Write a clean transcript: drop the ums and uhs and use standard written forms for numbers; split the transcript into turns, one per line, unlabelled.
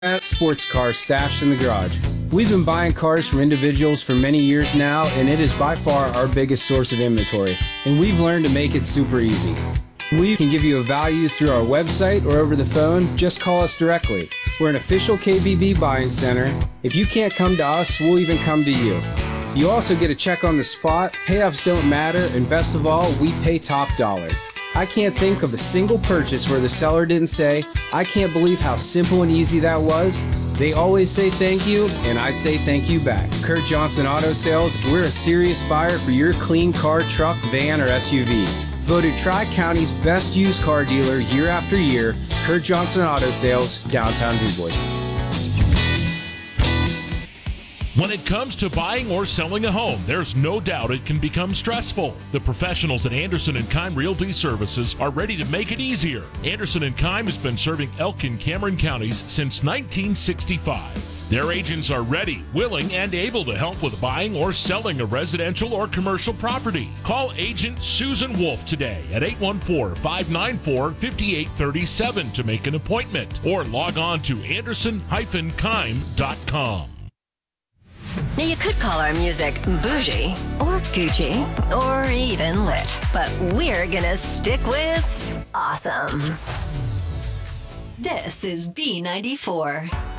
sports cars stashed in the garage. We've been buying cars from individuals for many years now, and it is by far our biggest source of inventory, and we've learned to make it super easy. We can give you a value through our website or over the phone. Just call us directly. We're an official KBB buying center. If you can't come to us, we'll even come to you. You also get a check on the spot, payoffs don't matter, and best of all, we pay top dollar. I can't think of a single purchase where the seller didn't say, "I can't believe how simple and easy that was." They always say thank you, and I say thank you back. Kurt Johnson Auto Sales, we're a serious buyer for your clean car, truck, van, or SUV. Voted Tri-County's best used car dealer year after year, Kurt Johnson Auto Sales, downtown DuBois.
When it comes to buying or selling a home, there's no doubt it can become stressful. The professionals at Anderson & Keim Realty Services are ready to make it easier. Anderson & Keim has been serving Elk and Cameron counties since 1965. Their agents are ready, willing, and able to help with buying or selling a residential or commercial property. Call Agent Susan Wolf today at 814-594-5837 to make an appointment, or log on to anderson-keim.com.
Now, you could call our music bougie, or Gucci, or even lit, but we're gonna stick with awesome. This is B94.